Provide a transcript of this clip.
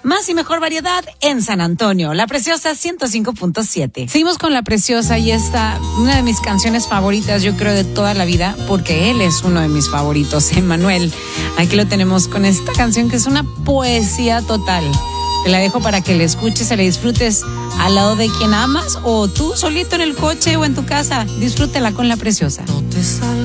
Más y mejor variedad en San Antonio. La Preciosa 105.7. Seguimos con La Preciosa y esta, una de mis canciones favoritas, yo creo, de toda la vida, porque él es uno de mis favoritos, Emmanuel. Aquí lo tenemos con esta canción que es una poesía total. Te la dejo para que la escuches, se la disfrutes al lado de quien amas o tú solito en el coche o en tu casa. Disfrútela con La Preciosa.